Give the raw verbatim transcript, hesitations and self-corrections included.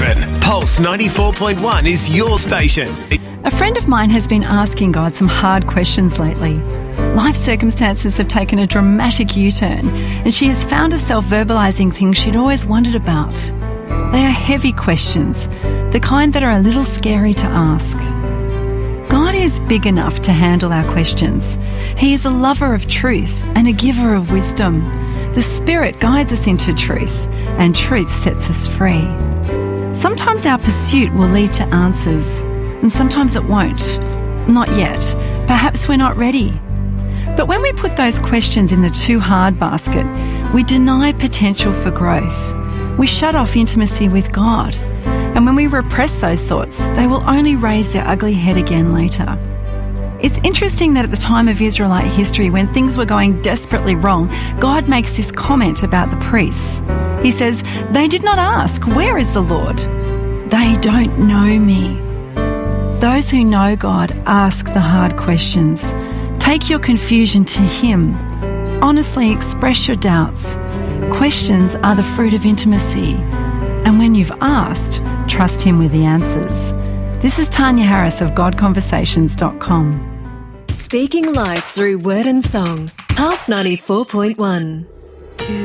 driven. Pulse ninety-four point one is your station. A friend of mine has been asking God some hard questions lately. Life circumstances have taken a dramatic U-turn, and she has found herself verbalising things she'd always wondered about. They are heavy questions, the kind that are a little scary to ask. God is big enough to handle our questions. He is a lover of truth and a giver of wisdom. The Spirit guides us into truth, and truth sets us free. Sometimes our pursuit will lead to answers, and sometimes it won't. Not yet. Perhaps we're not ready. But when we put those questions in the too hard basket, we deny potential for growth. We shut off intimacy with God. And when we repress those thoughts, they will only raise their ugly head again later. It's interesting that at the time of Israelite history, when things were going desperately wrong, God makes this comment about the priests. He says, "They did not ask, 'Where is the Lord?' They don't know me." Those who know God ask the hard questions. Take your confusion to Him. Honestly express your doubts. Questions are the fruit of intimacy. And when you've asked, trust Him with the answers. This is Tanya Harris of God Conversations dot com. Speaking life through word and song. Pulse ninety-four point one.